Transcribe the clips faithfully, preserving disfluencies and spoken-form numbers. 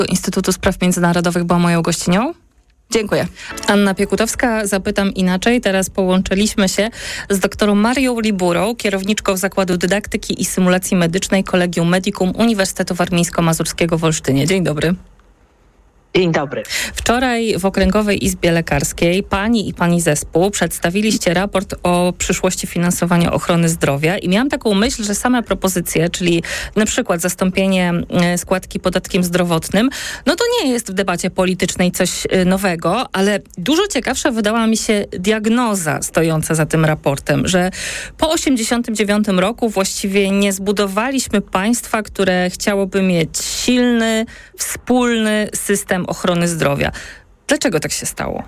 Instytutu Spraw Międzynarodowych była moją gościnią. Dziękuję. Anna Piekutowska, zapytam inaczej. Teraz połączyliśmy się z doktorą Marią Liburą, kierowniczką Zakładu Dydaktyki i Symulacji Medycznej Collegium Medicum Uniwersytetu Warmińsko-Mazurskiego w Olsztynie. Dzień dobry. Dzień dobry. Wczoraj w Okręgowej Izbie Lekarskiej pani i pani zespół przedstawiliście raport o przyszłości finansowania ochrony zdrowia i miałam taką myśl, że same propozycje, czyli na przykład zastąpienie składki podatkiem zdrowotnym, no to nie jest w debacie politycznej coś nowego, ale dużo ciekawsza wydała mi się diagnoza stojąca za tym raportem, że po osiemdziesiątym dziewiątym roku właściwie nie zbudowaliśmy państwa, które chciałoby mieć silny, wspólny system ochrony zdrowia. Dlaczego tak się stało?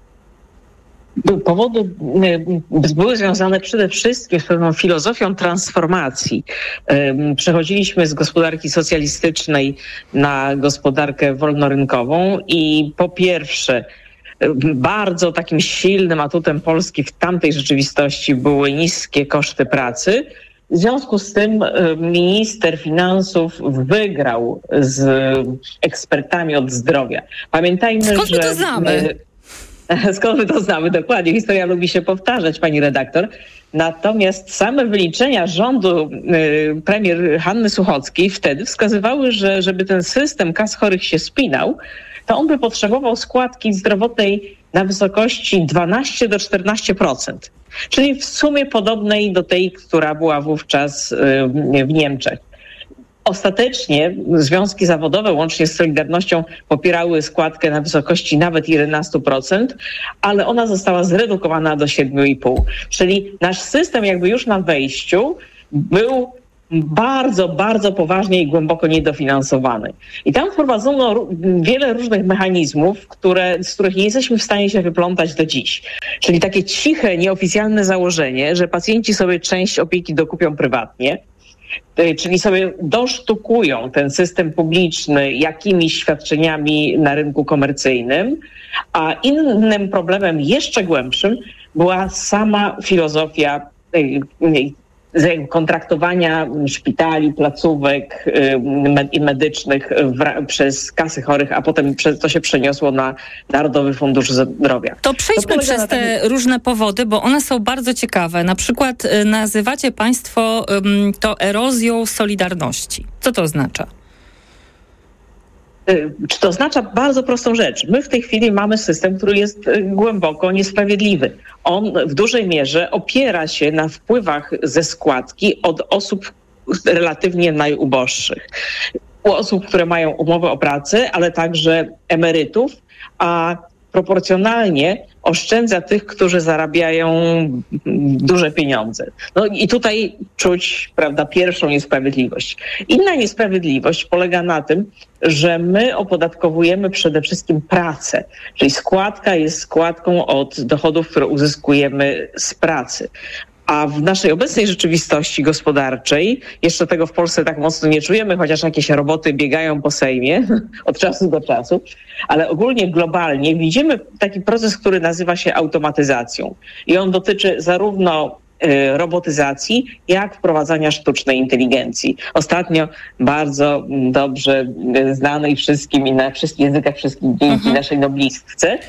Powody były związane przede wszystkim z pewną filozofią transformacji. Przechodziliśmy z gospodarki socjalistycznej na gospodarkę wolnorynkową i po pierwsze bardzo takim silnym atutem Polski w tamtej rzeczywistości były niskie koszty pracy. W związku z tym minister finansów wygrał z ekspertami od zdrowia. Pamiętajmy, Skąd że... my to znamy? Skąd my to znamy? Dokładnie. Historia lubi się powtarzać, pani redaktor. Natomiast same wyliczenia rządu y, premier Hanny Suchockiej wtedy wskazywały, że żeby ten system kas chorych się spinał, to on by potrzebował składki zdrowotnej na wysokości dwanaście do czternastu procent. Czyli w sumie podobnej do tej, która była wówczas w Niemczech. Ostatecznie związki zawodowe łącznie z Solidarnością popierały składkę na wysokości nawet jedenaście procent, ale ona została zredukowana do siedem i pół procent. Czyli nasz system jakby już na wejściu był bardzo, bardzo poważnie i głęboko niedofinansowany. I tam wprowadzono wiele różnych mechanizmów, które, z których nie jesteśmy w stanie się wyplątać do dziś. Czyli takie ciche, nieoficjalne założenie, że pacjenci sobie część opieki dokupią prywatnie, czyli sobie dosztukują ten system publiczny jakimiś świadczeniami na rynku komercyjnym, a innym problemem jeszcze głębszym była sama filozofia kontraktowania szpitali, placówek medycznych przez kasy chorych, a potem to się przeniosło na Narodowy Fundusz Zdrowia. To przejdźmy to przez te takim... różne powody, bo one są bardzo ciekawe. Na przykład nazywacie państwo to erozją solidarności. Co to oznacza? Czy to oznacza bardzo prostą rzecz? My w tej chwili mamy system, który jest głęboko niesprawiedliwy. On w dużej mierze opiera się na wpływach ze składki od osób relatywnie najuboższych. U osób, które mają umowę o pracę, ale także emerytów, a proporcjonalnie oszczędza tych, którzy zarabiają duże pieniądze. No i tutaj czuć, prawda, pierwszą niesprawiedliwość. Inna niesprawiedliwość polega na tym, że my opodatkowujemy przede wszystkim pracę, czyli składka jest składką od dochodów, które uzyskujemy z pracy. A w naszej obecnej rzeczywistości gospodarczej, jeszcze tego w Polsce tak mocno nie czujemy, chociaż jakieś roboty biegają po Sejmie od czasu do czasu, ale ogólnie globalnie widzimy taki proces, który nazywa się automatyzacją. I on dotyczy zarówno robotyzacji, jak wprowadzania sztucznej inteligencji. Ostatnio bardzo dobrze znanej wszystkim i na wszystkich językach wszystkich dzięki mhm. naszej noblistce,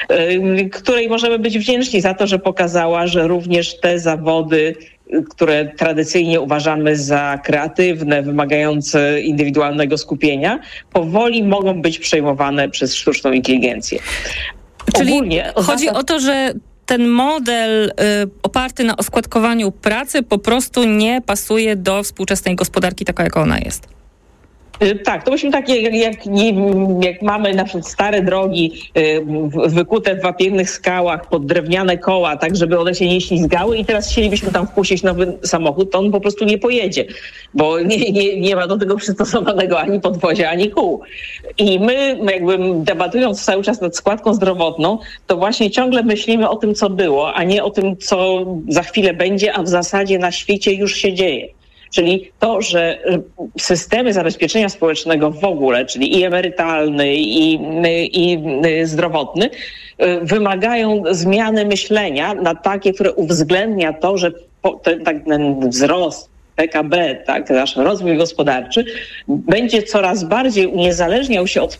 której możemy być wdzięczni za to, że pokazała, że również te zawody, które tradycyjnie uważamy za kreatywne, wymagające indywidualnego skupienia, powoli mogą być przejmowane przez sztuczną inteligencję. Czyli Ogólnie chodzi oznacza... o to, że ten model y, oparty na oskładkowaniu pracy po prostu nie pasuje do współczesnej gospodarki, taka jaka ona jest. Tak, to byśmy takie, jak, jak, jak mamy na przykład stare drogi y, wykute w wapiennych skałach pod drewniane koła, tak żeby one się nie ślizgały i teraz chcielibyśmy tam wpuścić nowy samochód, to on po prostu nie pojedzie, bo nie, nie, nie ma do tego przystosowanego ani podwozia, ani kół. I my jakby debatując cały czas nad składką zdrowotną, to właśnie ciągle myślimy o tym, co było, a nie o tym, co za chwilę będzie, a w zasadzie na świecie już się dzieje. Czyli to, że systemy zabezpieczenia społecznego w ogóle, czyli i emerytalny, i, i zdrowotny, wymagają zmiany myślenia na takie, które uwzględnia to, że ten, ten wzrost P K B, tak, nasz rozwój gospodarczy, będzie coraz bardziej uniezależniał się od